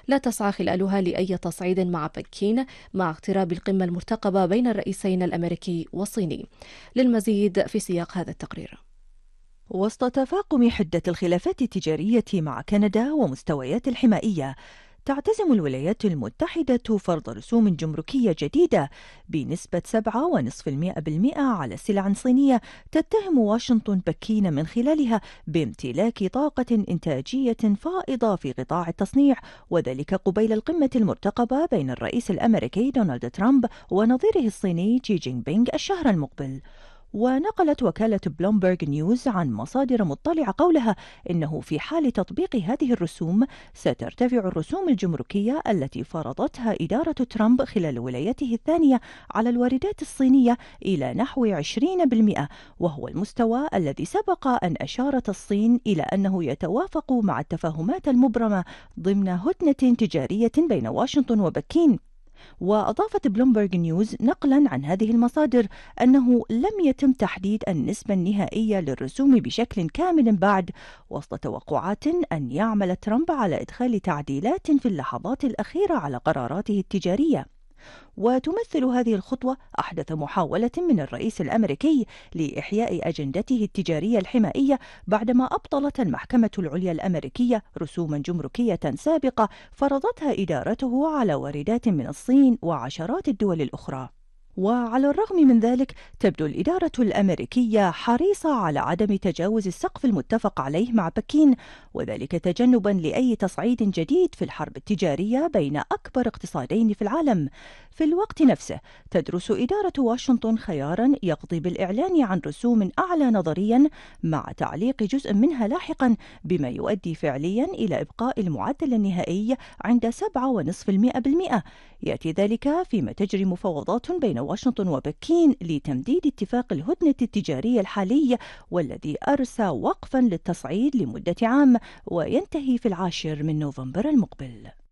لا تسعى خلالها لأي تصعيد مع بكين مع اقتراب القمة المرتقبة بين الرئيسين الأمريكي والصيني. للمزيد في سياق هذا التقرير. وسط تفاقم حدة الخلافات التجارية مع كندا ومستويات الحمائية، تعتزم الولايات المتحدة فرض رسوم جمركية جديدة بنسبة 7.5% على سلع صينية تتهم واشنطن بكين من خلالها بامتلاك طاقة إنتاجية فائضة في قطاع التصنيع، وذلك قبيل القمة المرتقبة بين الرئيس الأمريكي دونالد ترامب ونظيره الصيني شي جين بينغ الشهر المقبل. ونقلت وكالة بلومبرغ نيوز عن مصادر مطلعة قولها إنه في حال تطبيق هذه الرسوم سترتفع الرسوم الجمركية التي فرضتها إدارة ترامب خلال ولايته الثانية على الواردات الصينية إلى نحو 20%، وهو المستوى الذي سبق أن أشارت الصين إلى أنه يتوافق مع التفاهمات المبرمة ضمن هدنة تجارية بين واشنطن وبكين. وأضافت بلومبرغ نيوز نقلا عن هذه المصادر أنه لم يتم تحديد النسبة النهائية للرسوم بشكل كامل بعد، وسط توقعات أن يعمل ترامب على إدخال تعديلات في اللحظات الأخيرة على قراراته التجارية. وتمثل هذه الخطوة أحدث محاولة من الرئيس الأمريكي لإحياء أجندته التجارية الحمائية بعدما أبطلت المحكمة العليا الأمريكية رسوما جمركية سابقة فرضتها إدارته على واردات من الصين وعشرات الدول الأخرى. وعلى الرغم من ذلك تبدو الإدارة الأمريكية حريصة على عدم تجاوز السقف المتفق عليه مع بكين، وذلك تجنبا لأي تصعيد جديد في الحرب التجارية بين أكبر اقتصادين في العالم. في الوقت نفسه تدرس إدارة واشنطن خيارا يقضي بالإعلان عن رسوم أعلى نظريا مع تعليق جزء منها لاحقا، بما يؤدي فعليا إلى إبقاء المعدل النهائي عند 7.5%. يأتي ذلك فيما تجري مفاوضات بين واشنطن وبكين لتمديد اتفاق الهدنة التجارية الحالي، والذي أرسى وقفا للتصعيد لمدة عام وينتهي في 10 من نوفمبر المقبل.